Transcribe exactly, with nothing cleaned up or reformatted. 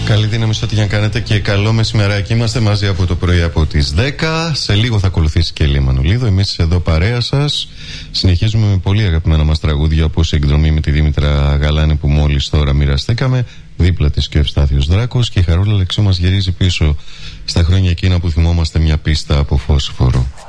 Καλή δύναμη σε ό,τι για να κάνετε και καλό μεσημεράκι. Είμαστε μαζί από το πρωί από τις δέκα. Σε λίγο θα ακολουθήσει και η Ελία Μανουλίδου. Εμείς εδώ παρέα σας συνεχίζουμε με πολύ αγαπημένα μας τραγούδια, όπως η εκδρομή με τη Δήμητρα Γαλάνη που μόλις τώρα μοιραστήκαμε. Δίπλα της και ο Ευστάθιος Δράκος, και η Χαρούλα Αλεξίου μας γυρίζει πίσω στα χρόνια εκείνα που θυμόμαστε μια πίστα από φόσφορο.